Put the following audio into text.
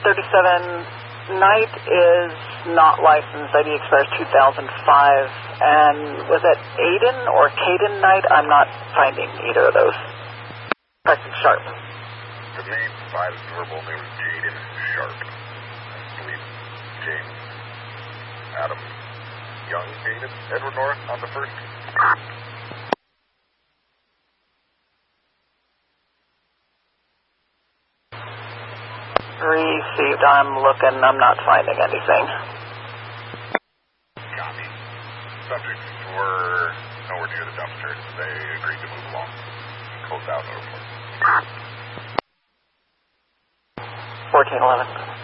37 Knight is not licensed. ID expires 2005. And was that Aiden or Caden Knight? I'm not finding either of those. Pressing Sharp. The name provided verbal name was Jaden Sharp. I believe James Adam Young Aiden Edward North on the first. Received. I'm looking. I'm not finding anything. Copy. Subjects were nowhere near the dumpster. They agreed to move along. Close out. 1411.